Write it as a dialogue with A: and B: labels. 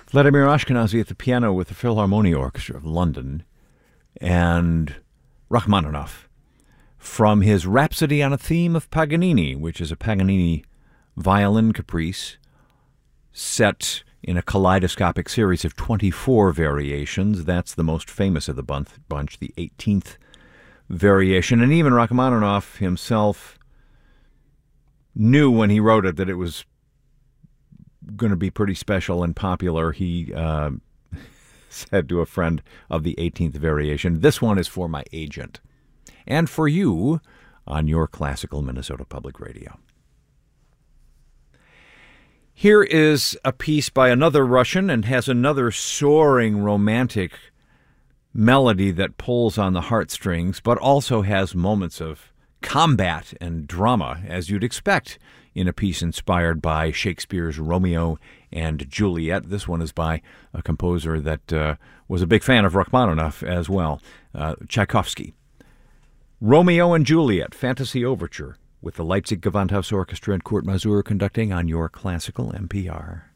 A: Vladimir Ashkenazy at the piano with the Philharmonia Orchestra of London, and Rachmaninoff from his Rhapsody on a Theme of Paganini, which is a Paganini violin caprice set in a kaleidoscopic series of 24 variations. That's the most famous of the bunch, the 18th variation. And even Rachmaninoff himself knew when he wrote it that it was going to be pretty special and popular. He said to a friend of the 18th variation, "This one is for my agent and for you on your classical Minnesota Public Radio." Here is a piece by another Russian and has another soaring romantic melody that pulls on the heartstrings, but also has moments of combat and drama, as you'd expect in a piece inspired by Shakespeare's Romeo and Juliet. This one is by a composer that was a big fan of Rachmaninoff as well, Tchaikovsky. Romeo and Juliet, Fantasy Overture, with the Leipzig Gewandhaus Orchestra and Kurt Masur conducting on your classical NPR.